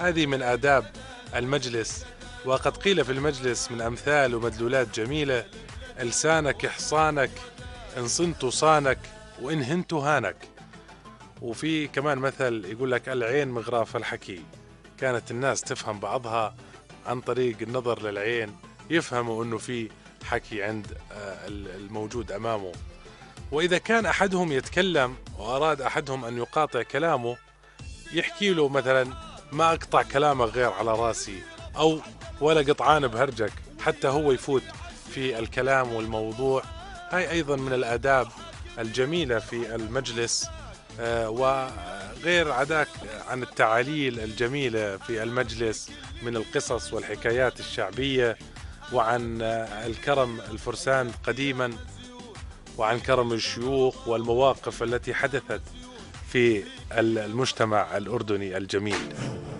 هذه من آداب المجلس. وقد قيل في المجلس من أمثال ومدلولات جميلة: لسانك حصانك، إن صنت صانك، وإن هنت هانك. وفي كمان مثل يقول لك: العين مغراف الحكي. كانت الناس تفهم بعضها عن طريق النظر للعين، يفهموا أنه في حكي عند الموجود أمامه. وإذا كان أحدهم يتكلم وأراد أحدهم أن يقاطع كلامه، يحكي له مثلا: ما أقطع كلامك غير على راسي، أو ولا قطعان بهرجك، حتى هو يفوت في الكلام والموضوع. هاي أيضا من الآداب الجميلة في المجلس. وغير عداك عن التعاليل الجميلة في المجلس من القصص والحكايات الشعبية، وعن الكرم الفرسان قديما، وعن كرم الشيوخ والمواقف التي حدثت في المجتمع الأردني الجميل.